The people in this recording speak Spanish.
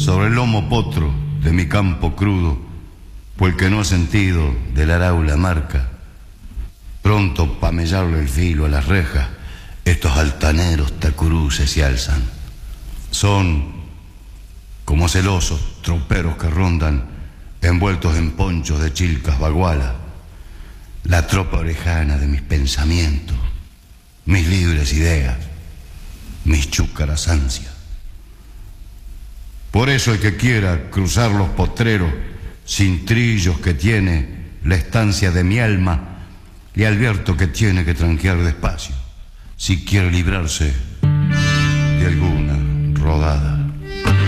sobre el lomo potro de mi campo crudo, pues el que no ha sentido del arao la marca, pronto pa' mellarle el filo a las rejas, estos altaneros tacuruces se alzan. Son como celosos troperos que rondan, envueltos en ponchos de chilcas baguala, la tropa orejana de mis pensamientos, mis libres ideas, mis chúcaras ansias. Por eso el que quiera cruzar los potreros sin trillos que tiene la estancia de mi alma, le advierto que tiene que tranquear despacio si quiere librarse de alguna rodada.